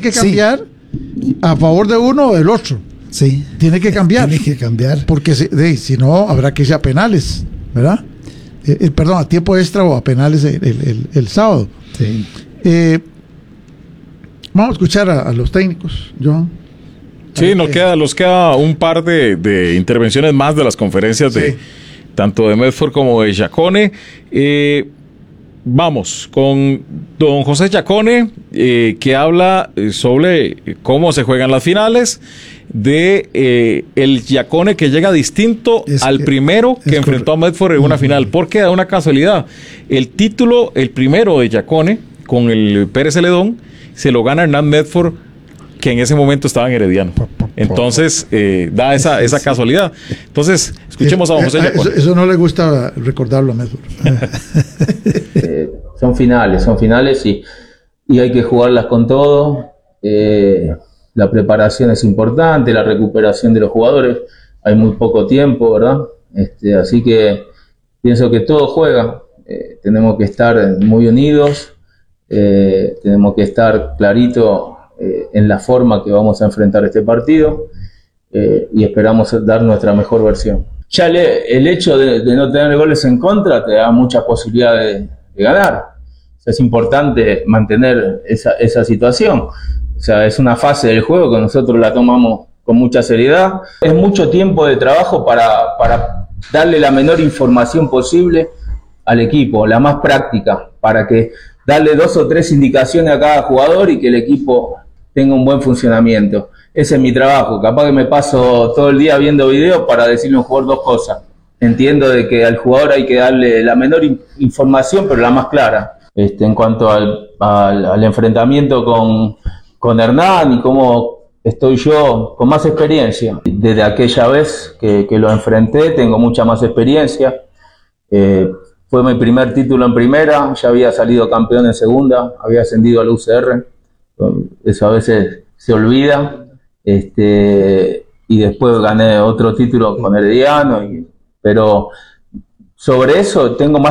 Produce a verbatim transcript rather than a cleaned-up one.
que cambiar sí. a favor de uno o del otro. Sí. Tiene que cambiar. Tiene que cambiar. Porque si, de, si no, habrá que irse a penales, ¿verdad? Eh, eh, perdón, a tiempo extra o a penales el, el, el, el sábado. Sí. Eh, vamos a escuchar a, a los técnicos, Johan. Sí, nos queda, nos queda un par de, de intervenciones más de las conferencias sí. de tanto de Medford como de Giacone. Eh, vamos con don José Giacone, eh, que habla sobre cómo se juegan las finales, de eh, el Giacone que llega distinto es al que, primero que enfrentó correcto. a Medford en una uh-huh. final, porque da una casualidad. El título, el primero de Giacone, con el Pérez Celedón, se lo gana Hernán Medford, que en ese momento estaba en Herediano. Entonces, eh, da esa, esa casualidad. Entonces, escuchemos a don José Giacone. Eso, eso no le gusta recordarlo a Medford. eh, son finales, son finales y, y hay que jugarlas con todo. Eh, la preparación es importante, la recuperación de los jugadores. Hay muy poco tiempo, ¿verdad? Este, así que pienso que todo juega. Eh, tenemos que estar muy unidos. Eh, tenemos que estar clarito eh, en la forma que vamos a enfrentar este partido eh, y esperamos dar nuestra mejor versión. Ya le, el hecho de, de no tener goles en contra te da muchas posibilidades de, de ganar. O sea, es importante mantener esa, esa situación. O sea, es una fase del juego que nosotros la tomamos con mucha seriedad. Es mucho tiempo de trabajo para, para darle la menor información posible al equipo, la más práctica, para que darle dos o tres indicaciones a cada jugador y que el equipo tenga un buen funcionamiento. Ese es mi trabajo. Capaz que me paso todo el día viendo videos para decirle a un jugador dos cosas. Entiendo de que al jugador hay que darle la menor in- información, pero la más clara. Este, en cuanto al, al, al enfrentamiento con, con Hernán y cómo estoy yo con más experiencia. Desde aquella vez que, que lo enfrenté tengo mucha más experiencia. Eh, Fue mi primer título en primera, ya había salido campeón en segunda, había ascendido al U C R, eso a veces se olvida, este, y después gané otro título con Herediano, y, pero sobre eso tengo más